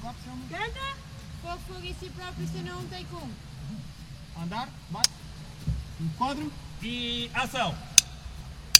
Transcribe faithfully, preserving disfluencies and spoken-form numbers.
Claro, realmente. Canta! Fogo, fogo em si próprio, senão não tem como. Andar, bate. Um quadro. E ação!